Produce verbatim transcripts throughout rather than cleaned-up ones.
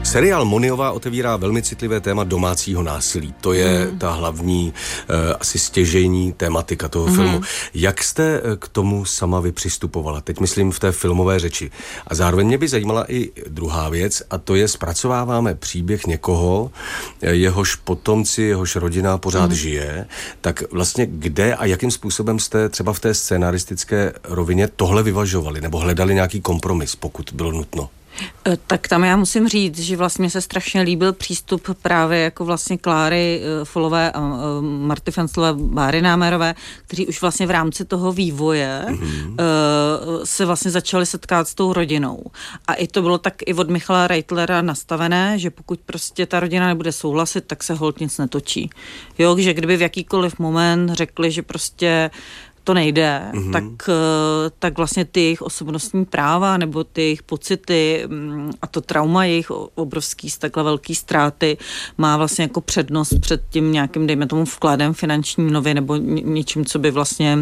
Seriál Moniová otevírá velmi citlivé téma domácího násilí. To je mm. ta hlavní, uh, asi stěžejní tématika toho mm. filmu. Jak jste k tomu sama vy přistupovala? Teď myslím v té filmové řeči. A zároveň mě by zajímala i druhá věc, a to je, zpracováváme příběh někoho, jehož potomci, jehož rodina pořád mm. žije, tak vlastně kde a jakým způsobem jste třeba v té scénaristické rovině tohle vyvažovali, nebo hledali nějaký kompromis, pokud bylo nutno? Tak tam já musím říct, že vlastně mě se strašně líbil přístup právě jako vlastně Kláry Folové a Marty Fenslové, Báry Námerové, kteří už vlastně v rámci toho vývoje mm-hmm. se vlastně začali setkat s tou rodinou. A i to bylo tak i od Michala Reitlera nastavené, že pokud prostě ta rodina nebude souhlasit, tak se holt nic netočí. Jo, že kdyby v jakýkoliv moment řekli, že prostě to nejde, mm-hmm. tak, tak vlastně ty jejich osobnostní práva nebo ty jejich pocity a to trauma jejich obrovský z takhle velký ztráty má vlastně jako přednost před tím nějakým, dejme tomu, vkladem finanční nově nebo něčím, co by vlastně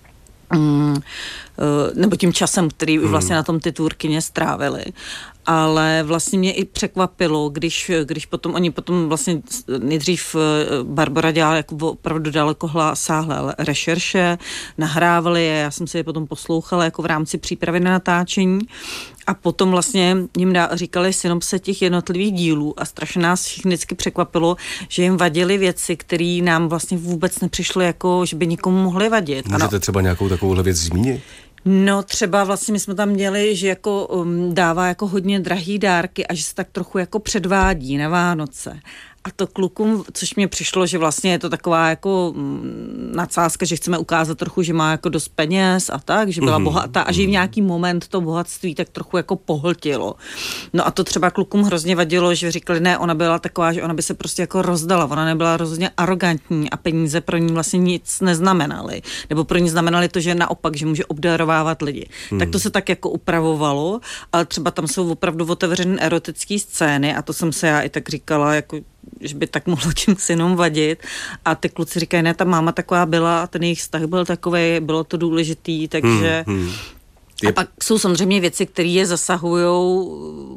mm, nebo tím časem, který mm. vlastně na tom ty tvůrkyně strávili. Ale vlastně mě i překvapilo, když, když potom oni potom vlastně nejdřív Barbara dělala jako opravdu dalekosáhlé rešerše, nahrávali je, já jsem si je potom poslouchala jako v rámci přípravy na natáčení a potom vlastně jim dá, říkali synopse těch jednotlivých dílů a strašně nás vždycky překvapilo, že jim vadily věci, které nám vlastně vůbec nepřišly jako, že by nikomu mohly vadit. Můžete ano. třeba nějakou takovouhle věc zmínit? No třeba vlastně my jsme tam měli, že jako um, dává jako hodně drahý dárky a že se tak trochu jako předvádí na Vánoce. A to klukům, což mě přišlo, že vlastně je to taková jako mm, nadsázka, že chceme ukázat trochu, že má jako dost peněz a tak, že byla mm-hmm. bohatá a že v nějaký moment to bohatství tak trochu jako pohltilo. No a to třeba klukům hrozně vadilo, že říkali, ne, ona byla taková, že ona by se prostě jako rozdala, ona nebyla rozhodně arrogantní a peníze pro ní vlastně nic neznamenaly. Nebo pro ní znamenaly to, že naopak, že může obdarovávat lidi. Mm. Tak to se tak jako upravovalo, ale třeba tam jsou opravdu otevřené erotické scény a to jsem se já i tak říkala, jako že by tak mohlo těm synům vadit. A ty kluci říkají, ne, ta máma taková byla a ten jejich vztah byl takovej, bylo to důležitý, takže... Hmm, hmm. A pak jsou samozřejmě věci, které je zasahujou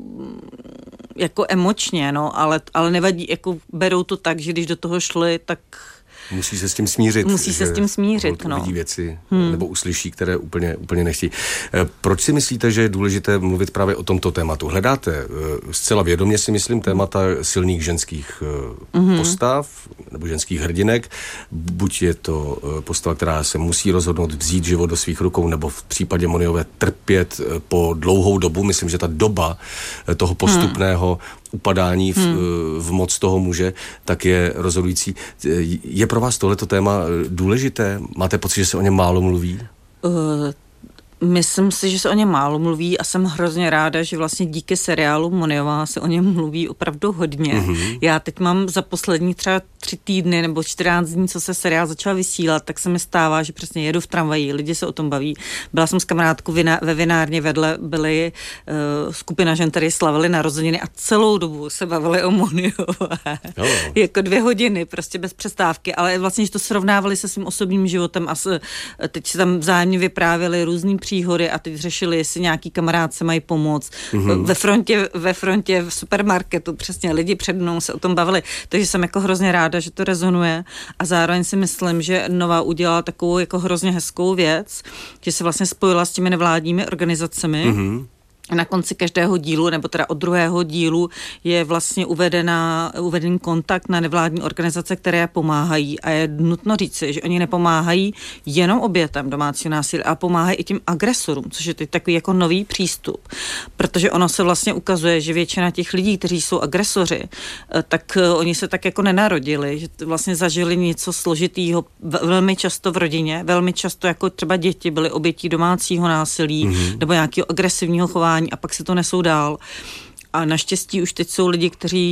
jako emočně, no, ale, ale nevadí, jako berou to tak, že když do toho šli, tak... Musí se s tím smířit. Musí se s tím smířit, no. Vidí věci, hmm. nebo uslyší, které úplně, úplně nechtějí. Proč si myslíte, že je důležité mluvit právě o tomto tématu? Hledáte zcela vědomě, si myslím, témata silných ženských hmm. postav, nebo ženských hrdinek. Buď je to postava, která se musí rozhodnout vzít život do svých rukou, nebo v případě Moniové trpět po dlouhou dobu. Myslím, že ta doba toho postupného hmm. upadání v, hmm. v moc toho muže, tak je rozhodující. Je pro vás tohleto téma důležité? Máte pocit, že se o něm málo mluví? Uh, myslím si, že se o něm málo mluví a jsem hrozně ráda, že vlastně díky seriálu Moniová se o něm mluví opravdu hodně. Mm-hmm. Já teď mám za poslední třeba tři týdny nebo čtrnáct dní, co se seriál začal vysílat, tak se mi stává, že přesně jedu v tramvaji, lidi se o tom baví. Byla jsem s kamarádkou vina, ve vinárně, vedle byly uh, skupina žen, které slavily narozeniny a celou dobu se bavili o Moniové. Oh. Jako dvě hodiny, prostě bez přestávky, ale vlastně, že to srovnávali se svým osobním životem a s, teď se tam vzájemně vyprávěli různý příhody a teď řešili, jestli nějaký kamarád se mají pomoct. Mm-hmm. Ve frontě, ve frontě v supermarketu přesně lidi před mnou se o tom bavili. Takže jsem jako hrozně ráda, že to rezonuje a zároveň si myslím, že Nová udělala takovou jako hrozně hezkou věc, že se vlastně spojila s těmi nevládními organizacemi. Mm-hmm. Na konci každého dílu, nebo teda od druhého dílu je vlastně uvedena, uvedený kontakt na nevládní organizace, které pomáhají a je nutno říci, že oni nepomáhají jenom obětem domácího násilí, a pomáhají i tím agresorům, což je teď takový jako nový přístup, protože ono se vlastně ukazuje, že většina těch lidí, kteří jsou agresoři, tak oni se tak jako nenarodili, že vlastně zažili něco složitýho velmi často v rodině, velmi často jako třeba děti byly obětí domácího násilí mm-hmm. nebo nějakého agresivního chování a pak se to nesou dál. A naštěstí už teď jsou lidi, kteří